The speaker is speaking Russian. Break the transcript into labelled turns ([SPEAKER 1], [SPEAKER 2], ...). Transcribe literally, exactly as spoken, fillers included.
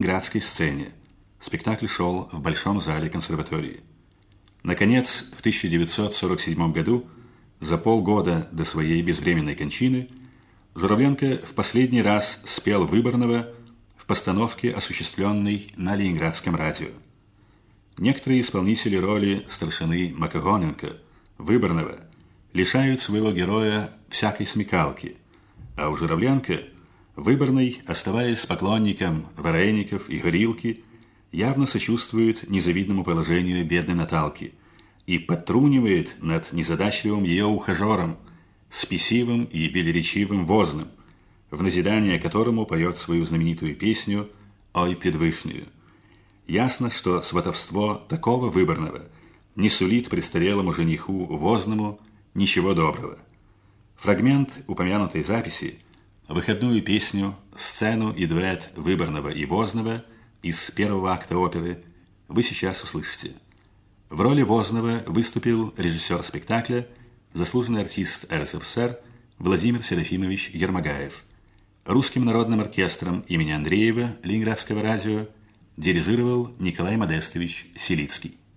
[SPEAKER 1] ленинградской сцене. Спектакль шел в Большом зале консерватории. Наконец, в тысяча девятьсот сорок седьмом году, за полгода до своей безвременной кончины, Журавленко в последний раз спел Выборного в постановке, осуществленной на Ленинградском радио. Некоторые исполнители роли старшины Макогоненко, Выборного, лишают своего героя всякой смекалки, а у Журавленко Выборный, оставаясь поклонником Вареников и Горилки, явно сочувствует незавидному положению бедной Наталки и подтрунивает над незадачливым ее ухажером, спесивым и велеречивым Возным, в назидание которому поет свою знаменитую песню «Ой, предвышнюю». Ясно, что сватовство такого Выборного не сулит престарелому жениху Возному ничего доброго. Фрагмент упомянутой записи, выходную песню, сцену и дуэт Выборного и Возного из первого акта оперы вы сейчас услышите. В роли Возного выступил режиссер спектакля, заслуженный артист эр эс эф эс эр Владимир Серафимович Ермогаев. Русским народным оркестром имени Андреева Ленинградского радио дирижировал Николай Модестович Селицкий.